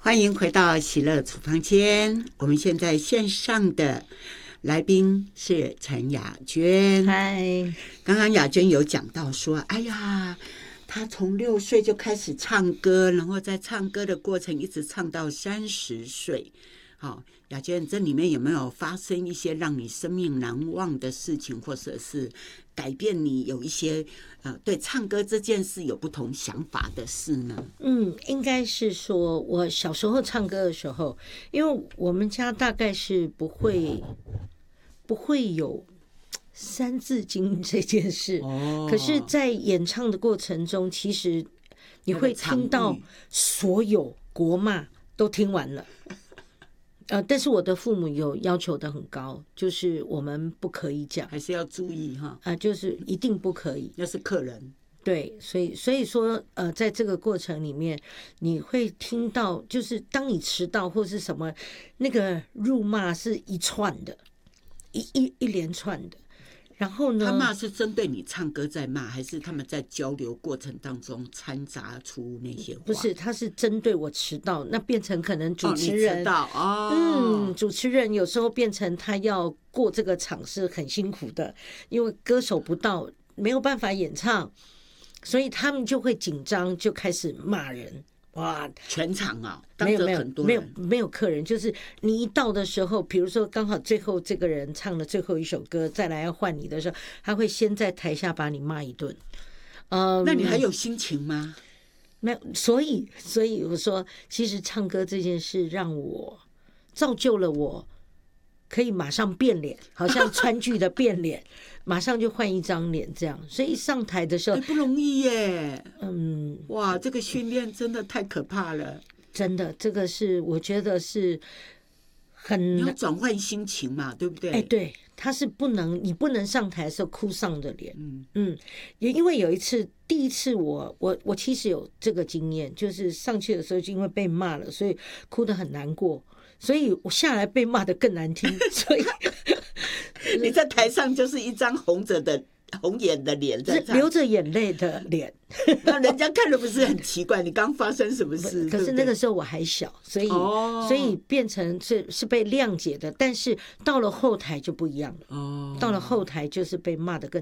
欢迎回到喜乐厨房间。我们现在线上的来宾是陈雅娟。 嗨， 刚刚雅娟有讲到说，哎呀，她从6岁就开始唱歌，然后在唱歌的过程一直唱到30岁。好，雅娟，这里面有没有发生一些让你生命难忘的事情，或者是改变你有一些对唱歌这件事有不同想法的事呢？ 应该是说我小时候唱歌的时候，因为我们家大概是不会有三字经这件事，可是在演唱的过程中，其实你会听到所有国骂都听完了。但是我的父母有要求的很高，就是我们不可以讲， 还是要注意哈。 就是一定不可以。 要是客人， 对，所以说，在这个过程里面，你会听到，就是当你迟到或是什么，那个辱骂是一串的，一连串的。然后呢， 他骂是针对你唱歌在骂，还是他们在交流过程当中掺杂出那些话？ 不是，他是针对我迟到，那变成可能主持人，主持人有时候变成他要过这个场是很辛苦的，因为歌手不到，没有办法演唱，所以他们就会紧张，就开始骂人。哇！ 全场啊，当着很多人没有客人，就是你一到的时候，比如说刚好最后这个人唱了最后一首歌，再来要换你的时候，他会先在台下把你骂一顿。 那你还有心情吗？ 没有，所以我说，其实唱歌这件事让我造就了我。可以马上变脸，好像川剧的变脸，马上就换一张脸这样。所以上台的时候不容易耶。哇，这个训练真的太可怕了。 真的，这个是我觉得是很你要转换心情嘛，对不对？ 对，他是你不能上台的时候哭丧着脸。也因为有一次，第一次我其实有这个经验，就是上去的时候就因为被骂了，所以哭得很难过。所以我下来被骂得更难听，所以你在台上就是一张红眼的脸在唱， 流着眼泪的脸， 那人家看了不是很奇怪？你刚发生什么事？ 可是那个时候我还小，所以变成是被谅解的，但是到了后台就不一样了。到了后台就是被骂得更